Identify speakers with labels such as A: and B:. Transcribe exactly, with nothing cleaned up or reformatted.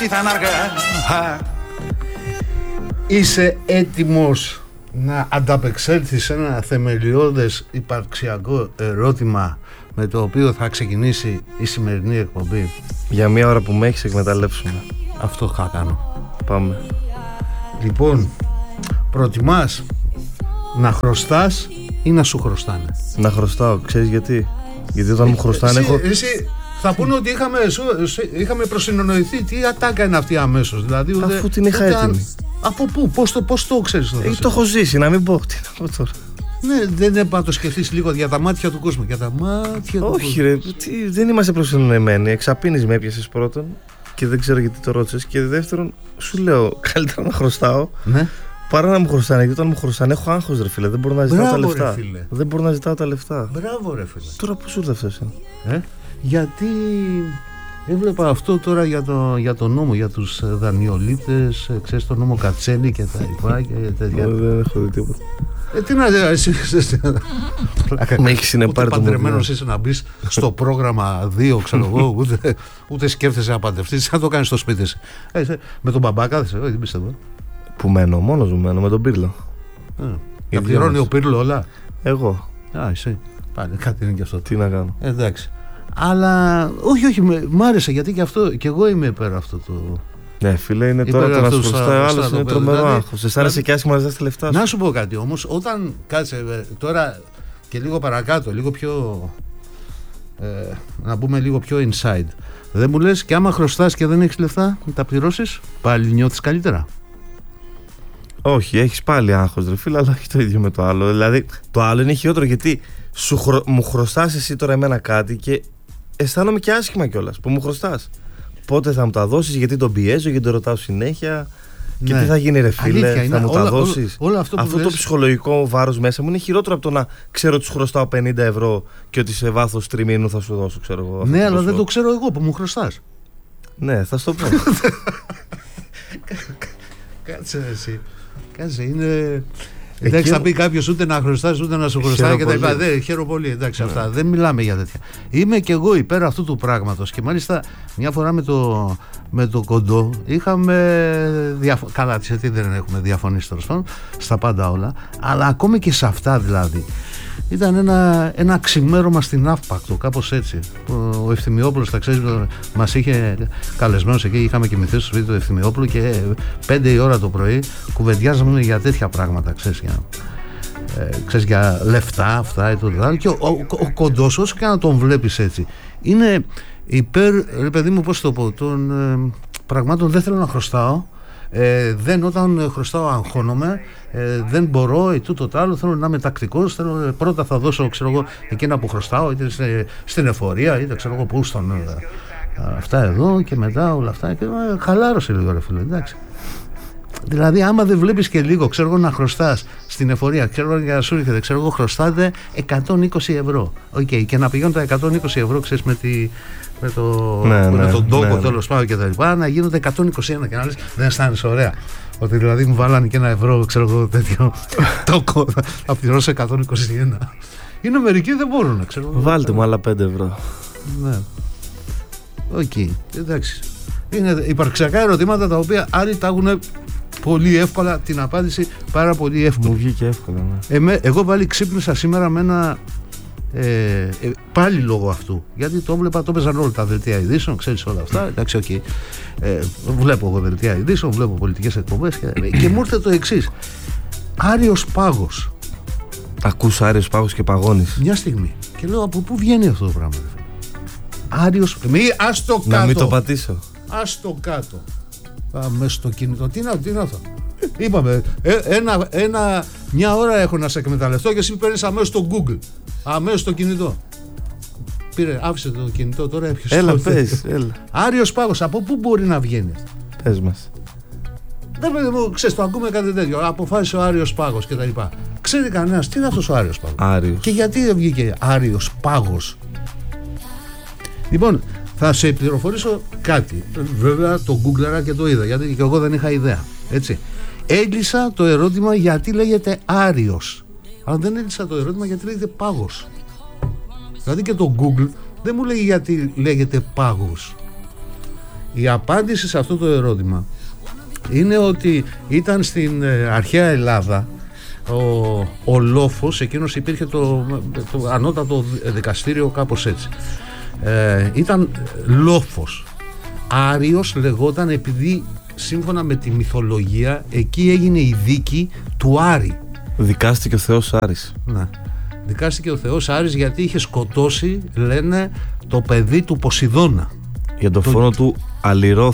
A: εσύ θα είναι αργά.
B: Είσαι έτοιμος να ανταπεξέλθεις σε ένα θεμελιώδες υπαρξιακό ερώτημα με το οποίο θα ξεκινήσει η σημερινή εκπομπή?
C: Για μία ώρα που με έχεις εκμεταλλεύσουμε.
B: Αυτό θα κάνω.
C: Πάμε.
B: Λοιπόν, προτιμάς να χρωστάς ή να σου χρωστάνε?
C: Να χρωστάω, ξέρεις γιατί? Γιατί όταν μου χρωστάνε
B: εσύ,
C: έχω...
B: εσύ θα πούνε ότι είχαμε, είχαμε προσυνονοηθεί. Τι ατάκα είναι αυτή αμέσως? Δηλαδή, ούτε,
C: αφού την είχα έτοιμη.
B: Αν... Από πού, πώς το, πώς το ξέρεις? Το,
C: ε, το έχω ζήσει, να μην πω. Τι να πω τώρα.
B: Ναι, δεν έπρεπε να το σκεφτείς λίγο για τα μάτια του κόσμου? Για τα μάτια του
C: Όχι,
B: κόσμου.
C: ρε, τι, δεν είμαστε προσυνοημένοι. Εξαπίνεις με έπιασες πρώτον και δεν ξέρω γιατί το ρώτησες. Και δεύτερον, σου λέω καλύτερα να χρωστάω.
B: Ναι.
C: Παρά να μου χρωστάνε, γιατί όταν μου χρωστάνε έχω άγχος, ρε φίλε. Δεν μπορώ να ζητάω
B: Μπράβο,
C: τα λεφτά.
B: ρε, φίλε.
C: Δεν μπορώ να ζητάω τα λεφτά.
B: Μπράβο, ρε φίλε.
C: Τώρα πώς σου ήρθε αυτό εσύ?
B: Ε? Γιατί έβλεπα αυτό τώρα για το, για το νόμο, για τους δανειολήπτες, ξέρεις, το νόμο Κατσέλη και τα λοιπά και τέτοια.
C: Δεν έχω δει τίποτα.
B: Ε, τι να δει, εσύ.
C: Με έχει συνεπάρει το
B: παντρεμένος είσαι να μπει στο πρόγραμμα δύο, ξέρω εγώ, ούτε, ούτε σκέφτεσαι να παντρευτείς, θα το κάνεις στο σπίτι σου. Ε, με τον μπαμπά κάθεσαι, όχι, δεν πιστεύω.
C: Που μένω, μόνος μου μένω, με τον Πύρλο.
B: Τα πληρώνει ο Πύρλο όλα?
C: Εγώ.
B: Α, εσύ. Πάλι κάτι είναι και αυτό.
C: Τι να κάνω.
B: Ε, εντάξει. Αλλά όχι, όχι, μ' άρεσε γιατί και αυτό, και εγώ είμαι υπέρ αυτό το.
C: Ναι, φίλε, είναι τώρα το να σου χρωστάει ο άλλος, είναι τρομερό άγχος. Αισθάνεσαι και άσχημα να ζητάς τα λεφτά σου.
B: Να σου πω κάτι όμως, όταν κάτσε τώρα και λίγο παρακάτω, λίγο πιο. Ε, να μπούμε λίγο πιο inside. Δεν μου λες και άμα χρωστάς και δεν έχεις λεφτά, τα πληρώσεις, πάλι νιώθεις καλύτερα?
C: Όχι, έχεις πάλι άγχος, ρε φίλε, αλλά όχι το ίδιο με το άλλο. Δηλαδή, το άλλο είναι χειρότερο γιατί σου χρω... μου χρωστάς εσύ τώρα εμένα κάτι και αισθάνομαι και άσχημα κιόλας που μου χρωστάς. Πότε θα μου τα δώσεις, γιατί τον πιέζω, γιατί τον ρωτάω συνέχεια.
B: Ναι.
C: Και τι θα γίνει, ρε φίλε,
B: αλήθεια,
C: θα
B: είναι,
C: μου
B: όλα,
C: τα δώσεις?
B: Όλα, όλα αυτό
C: αυτό
B: λες...
C: το ψυχολογικό βάρος μέσα μου είναι χειρότερο από το να ξέρω ότι σου χρωστάω πενήντα ευρώ και ότι σε βάθος τριμήνου θα σου δώσω, ξέρω εγώ.
B: Ναι, αλλά δεν το ξέρω εγώ που μου χρωστάς.
C: Ναι, θα σου το πω.
B: Κάτσε εσύ. Κάτσε, είναι. Εντάξει, θα πει κάποιος ούτε να χρωστάς ούτε να σου χρωστάει και τα λοιπά. Δεν, χαίρομαι πολύ. Εντάξει, ναι. Αυτά. Δεν μιλάμε για τέτοια. Είμαι και εγώ υπέρ αυτού του πράγματος. Και μάλιστα μια φορά με το, με το κοντό είχαμε. Διαφο... Καλά, τι δεν έχουμε διαφωνήσει τέλος πάντων στα πάντα όλα. Αλλά ακόμη και σε αυτά δηλαδή. Ήταν ένα, ένα ξημέρωμα στην Αύπακτο, κάπως έτσι. Ο Ευθυμιόπουλος, τα ξέρεις, μας είχε καλεσμένος εκεί. Είχαμε κοιμηθεί στο σπίτι του Ευθυμιόπουλου και πέντε η ώρα το πρωί κουβεντιάζαμε για τέτοια πράγματα, ξέρεις, για, ε, ξέρεις, για λεφτά, αυτά ή το άλλο. Και ο, ο, ο, ο κοντός, όσο και να τον βλέπεις έτσι, είναι υπέρ, ρε παιδί μου, πώς το πω, των ε, πραγμάτων. Δεν θέλω να χρωστάω. Ε, δεν, όταν χρωστάω αγχώνομαι, ε, δεν μπορώ ή τούτο το άλλο, θέλω να είμαι τακτικός, θέλω, πρώτα θα δώσω, ξέρω εγώ, εκείνα που χρωστάω, είτε στην εφορία, είτε ξέρω εγώ πού στον, ε, αυτά εδώ και μετά όλα αυτά και, ε, χαλάρωσε λίγο, ρε φίλε, εντάξει. Δηλαδή άμα δεν βλέπεις και λίγο, ξέρω εγώ, να χρωστάς στην εφορία, ξέρω εγώ, για να σου έρχεται, ξέρω εγώ, χρωστάτε εκατόν είκοσι ευρώ, okay, και να πηγαίνουν τα εκατόν είκοσι ευρώ, ξέρεις, με τη... με, το,
C: ναι,
B: με
C: ναι,
B: τον τόκο, ναι, τέλος πάντων και τα λοιπά, να γίνονται εκατόν είκοσι ένα και να λες, δεν αισθάνεσαι ωραία? Ότι δηλαδή μου βάλανε και ένα ευρώ, ξέρω εγώ, τέτοιο τόκο, θα πληρώσω εκατόν είκοσι ένα. Είναι μερικοί δεν μπορούν, ξέρω.
C: Βάλτε μου άλλα πέντε ευρώ.
B: Ναι. Οκ, okay, εντάξει. Είναι υπαρξιακά ερωτήματα τα οποία άλλοι τα έχουν πολύ εύκολα την απάντηση, πάρα πολύ εύκολα.
C: Μου βγήκε εύκολα, ναι.
B: Εμέ, εγώ πάλι ξύπνησα σήμερα με ένα. Ε, ε, πάλι λόγω αυτού. Γιατί το έβλεπα, το έπαιζαν όλα τα δελτία ειδήσεων, ξέρεις όλα αυτά. Εντάξει, οκ. Okay. Ε, βλέπω εγώ δελτία ειδήσεων, βλέπω πολιτικές εκπομπές και, και μου ήρθε το εξής. Άριος πάγος.
C: Ακούς Άριος πάγος και παγώνεις.
B: Μια στιγμή. Και λέω, από πού βγαίνει αυτό το πράγμα? Άριος. Μη, ας το κάτω.
C: Να μην το πατήσω.
B: Ας το κάτω. Αμέσως στο κινητό. Τι είναι, τι είναι αυτό? Είπαμε, ε, ένα, ένα, μια ώρα έχω να σε εκμεταλλευτώ και εσύ παίρνεις αμέσως στο Google. Αμέσως στο κινητό. Πήρε, άφησε το κινητό, τώρα έπιασε.
C: Έλα, πες, έλα.
B: Άριος πάγος, από πού μπορεί να βγαίνει?
C: Πες μας.
B: Δεν μου, ξέρεις, το ακούμε κάτι τέτοιο. Αποφάσισε ο Άριος πάγος και τα λοιπά. Ξέρει κανένας τι είναι αυτός ο Άριος πάγος?
C: Άριος.
B: Και γιατί δεν βγήκε Άριος πάγος? Λοιπόν, θα σε πληροφορήσω κάτι. Βέβαια το γκούγκλαρα και το είδα, γιατί και εγώ δεν είχα ιδέα. Έτσι. Έλυσα το ερώτημα γιατί λέγεται Άριος. Αλλά δεν έλυσα το ερώτημα γιατί λέγεται πάγος. Δηλαδή και το Google δεν μου λέει γιατί λέγεται πάγος. Η απάντηση σε αυτό το ερώτημα είναι ότι ήταν στην αρχαία Ελλάδα ο, ο λόφος, εκείνος υπήρχε το, το ανώτατο δικαστήριο, κάπως έτσι. Ε, ήταν λόφος. Άριος λεγόταν επειδή σύμφωνα με τη μυθολογία εκεί έγινε η δίκη του Άρη.
C: Δικάστηκε ο Θεός Άρης.
B: Ναι. Δικάστηκε ο Θεός Άρης γιατί είχε σκοτώσει, λένε, το παιδί του Ποσειδώνα.
C: Για το, το... φόνο του αλυρό